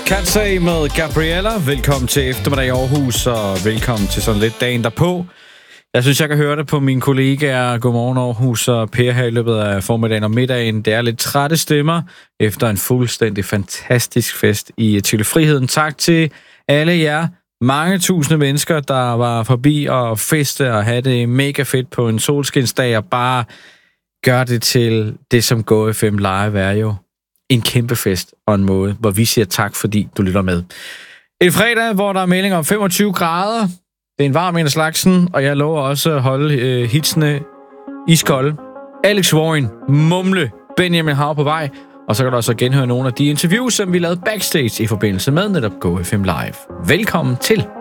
Katsag med Gabriella. Velkommen til eftermiddag i Aarhus, og velkommen til sådan lidt dagen derpå. Jeg synes, jeg kan høre det på mine kollegaer. Godmorgen Aarhus og Per her i løbet af formiddagen og middagen. Det er lidt trætte stemmer efter en fuldstændig fantastisk fest i Tivoli Friheden. Tak til alle jer, mange tusinde mennesker, der var forbi og feste og havde det mega fedt på en solskinsdag, og bare gør det til det, som GoFM Live er jo. En kæmpe fest og en måde, hvor vi siger tak, fordi du lytter med. En fredag, hvor der er melding om 25 grader. Det er en varm en af slagsen, og jeg lover også at holde hitsene iskolde. Alex Warren, Mumle, Benjamin Hav på vej. Og så kan du også genhøre nogle af de interviews, som vi lavede backstage i forbindelse med netop GoFM Live. Velkommen til.